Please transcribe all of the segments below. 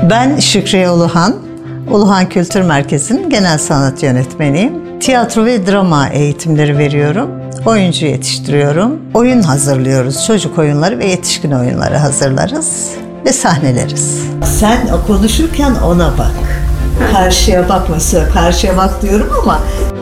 Ben Şükriye Uluhan, Uluhan Kültür Merkezi'nin genel sanat yönetmeniyim. Tiyatro ve drama eğitimleri veriyorum. Oyuncu yetiştiriyorum. Oyun hazırlıyoruz. Çocuk oyunları ve yetişkin oyunları hazırlarız ve sahneleriz. Sen konuşurken ona bak. Karşıya bakma, karşıya bak diyorum ama...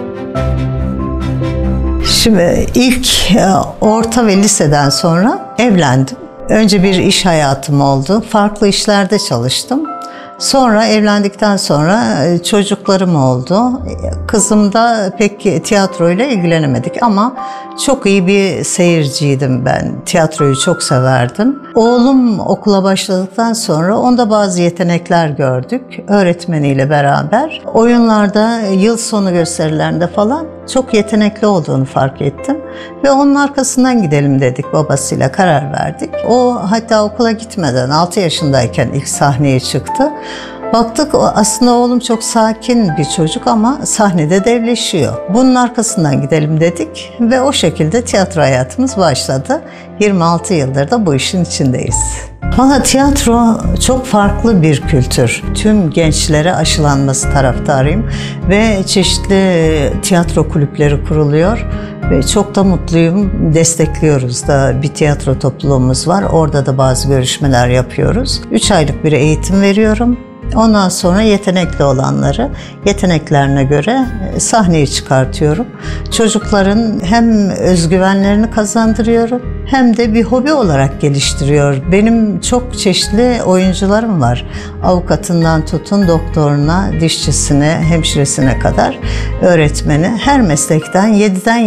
Şimdi ilk orta ve liseden sonra evlendim. Önce bir iş hayatım oldu. Farklı işlerde çalıştım. Sonra evlendikten sonra çocuklarım oldu. Kızım da pek tiyatroyla ilgilenemedik ama çok iyi bir seyirciydim ben. Tiyatroyu çok severdim. Oğlum okula başladıktan sonra onda bazı yetenekler gördük. Öğretmeniyle beraber oyunlarda, yıl sonu gösterilerinde falan çok yetenekli olduğunu fark ettim. Ve onun arkasından gidelim dedik, babasıyla karar verdik. O hatta okula gitmeden 6 yaşındayken ilk sahneye çıktı. Baktık aslında oğlum çok sakin bir çocuk ama sahnede devleşiyor. Bunun arkasından gidelim dedik ve o şekilde tiyatro hayatımız başladı. 26 yıldır da bu işin içindeyiz. Valla tiyatro çok farklı bir kültür. Tüm gençlere aşılanması taraftarıyım ve çeşitli tiyatro kulüpleri kuruluyor. Ve çok da mutluyum. Destekliyoruz da, bir tiyatro topluluğumuz var. Orada da bazı görüşmeler yapıyoruz. 3 aylık bir eğitim veriyorum. Ondan sonra yetenekli olanları yeteneklerine göre sahneye çıkartıyorum. Çocukların hem özgüvenlerini kazandırıyorum hem de bir hobi olarak geliştiriyor. Benim çok çeşitli oyuncularım var. Avukatından tutun doktoruna, dişçisine, hemşiresine kadar öğretmeni. Her meslekten 7'den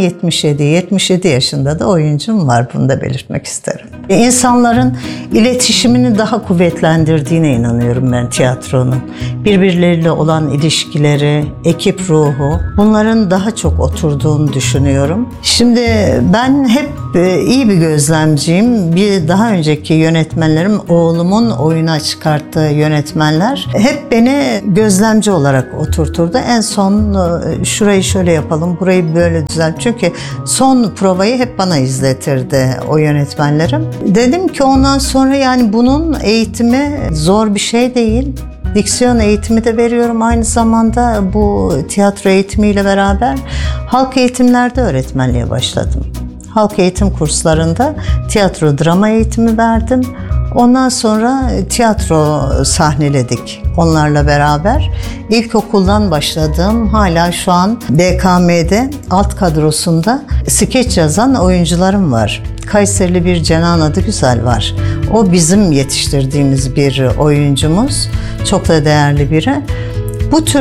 77 yaşında da oyuncum var. Bunu da belirtmek isterim. İnsanların iletişimini daha kuvvetlendirdiğine inanıyorum ben tiyatronun. Birbirleriyle olan ilişkileri, ekip ruhu, bunların daha çok oturduğunu düşünüyorum. Şimdi ben hep iyi bir gözlemciyim. Bir daha önceki yönetmenlerim, oğlumun oyuna çıkarttığı yönetmenler hep beni gözlemci olarak oturturdu. En son şurayı şöyle yapalım, burayı böyle düzelt. Çünkü son provayı hep bana izletirdi o yönetmenlerim. Dedim ki ondan sonra yani bunun eğitimi zor bir şey değil. Diksiyon eğitimi de veriyorum aynı zamanda bu tiyatro eğitimiyle beraber. Halk eğitimlerde öğretmenliğe başladım. Halk eğitim kurslarında tiyatro drama eğitimi verdim. Ondan sonra tiyatro sahneledik onlarla beraber. İlkokuldan başladığım, hala şu an BKM'de alt kadrosunda skeç yazan oyuncularım var. Kayserili bir Cenan Adıgüzel var. O bizim yetiştirdiğimiz bir oyuncumuz. Çok da değerli biri. Bu tür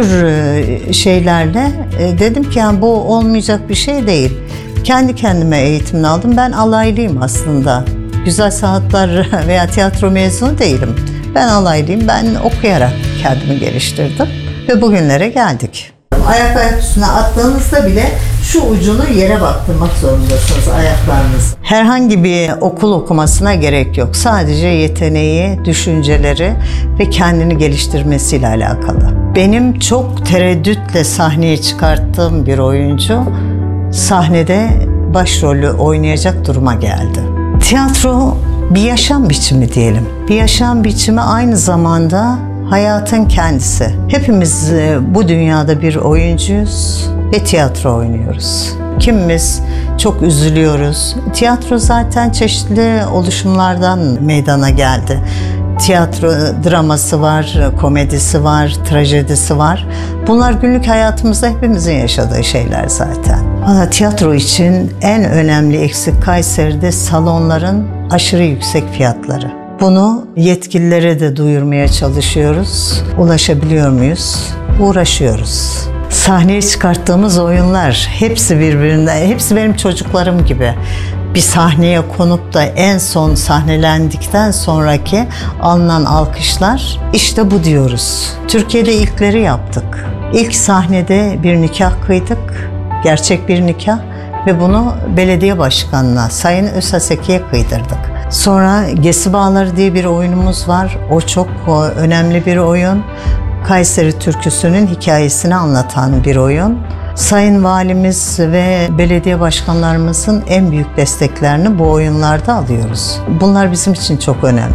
şeylerle dedim ki yani bu olmayacak bir şey değil. Kendi kendime eğitimini aldım. Ben alaylıyım aslında. Güzel sanatlar veya tiyatro mezunu değilim. Ben alaylıyım. Ben okuyarak kendimi geliştirdim ve bugünlere geldik. Ayak üstüne attığınızda bile şu ucunu yere baktırmak zorundasınız ayaklarınız. Herhangi bir okul okumasına gerek yok. Sadece yeteneği, düşünceleri ve kendini geliştirmesiyle alakalı. Benim çok tereddütle sahneye çıkarttığım bir oyuncu sahnede başrolü oynayacak duruma geldi. Tiyatro bir yaşam biçimi diyelim. Bir yaşam biçimi aynı zamanda hayatın kendisi. Hepimiz bu dünyada bir oyuncuyuz ve tiyatro oynuyoruz. Kimimiz çok üzülüyoruz. Tiyatro zaten çeşitli oluşumlardan meydana geldi. Tiyatro draması var, komedisi var, trajedisi var. Bunlar günlük hayatımızda hepimizin yaşadığı şeyler zaten. Ama tiyatro için en önemli eksik Kayseri'de salonların aşırı yüksek fiyatları. Bunu yetkililere de duyurmaya çalışıyoruz. Ulaşabiliyor muyuz? Uğraşıyoruz. Sahneye çıkarttığımız oyunlar hepsi birbirinden, hepsi benim çocuklarım gibi. Bir sahneye konup da en son sahnelendikten sonraki alınan alkışlar, işte bu diyoruz. Türkiye'de ilkleri yaptık. İlk sahnede bir nikah kıydık, gerçek bir nikah ve bunu belediye başkanına, Sayın Özhaseki'ye kıydırdık. Sonra Gesi Bağları diye bir oyunumuz var. O çok önemli bir oyun. Kayseri türküsünün hikayesini anlatan bir oyun. Sayın Valimiz ve belediye başkanlarımızın en büyük desteklerini bu oyunlarda alıyoruz. Bunlar bizim için çok önemli, çok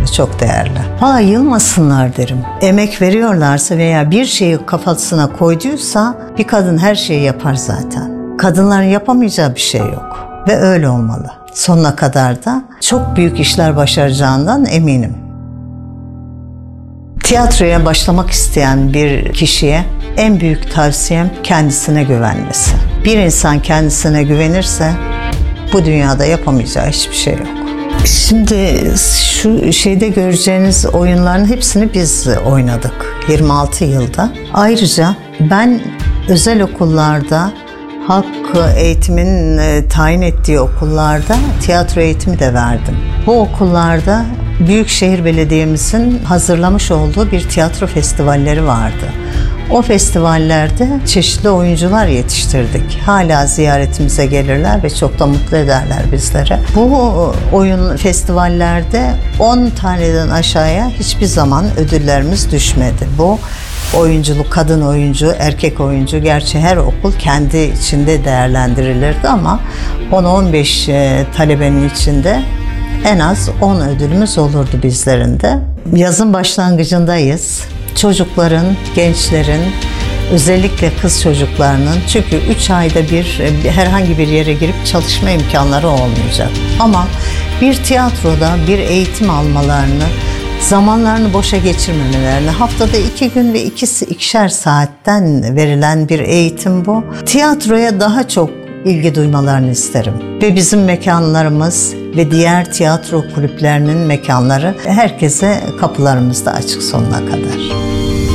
değerli. Valla yılmasınlar derim. Emek veriyorlarsa veya bir şeyi kafasına koyduysa bir kadın her şeyi yapar zaten. Kadınların yapamayacağı bir şey yok ve öyle olmalı. Sonuna kadar da çok büyük işler başaracağından eminim. Tiyatroya başlamak isteyen bir kişiye en büyük tavsiyem kendisine güvenmesi. Bir insan kendisine güvenirse bu dünyada yapamayacağı hiçbir şey yok. Şimdi şu şeyde göreceğiniz oyunların hepsini biz oynadık 26 yılda. Ayrıca ben özel okullarda, halk eğitimin tayin ettiği okullarda tiyatro eğitimi de verdim. Bu okullarda Büyükşehir Belediye'mizin hazırlamış olduğu bir tiyatro festivalleri vardı. O festivallerde çeşitli oyuncular yetiştirdik. Hala ziyaretimize gelirler ve çok da mutlu ederler bizlere. Bu oyun festivallerde 10 taneden aşağıya hiçbir zaman ödüllerimiz düşmedi. Bu oyunculuk, kadın oyuncu, erkek oyuncu, gerçi her okul kendi içinde değerlendirilirdi ama 10-15 talebenin içinde en az 10 ödülümüz olurdu bizlerin de. Yazın başlangıcındayız. Çocukların, gençlerin, özellikle kız çocuklarının, çünkü 3 ayda bir herhangi bir yere girip çalışma imkanları olmayacak. Ama bir tiyatroda bir eğitim almalarını, zamanlarını boşa geçirmemelerini, haftada 2 gün ve ikişer saatten verilen bir eğitim bu. Tiyatroya daha çok ilgi duymalarını isterim. Ve bizim mekanlarımız ve diğer tiyatro kulüplerinin mekanları herkese kapılarımız da açık sonuna kadar.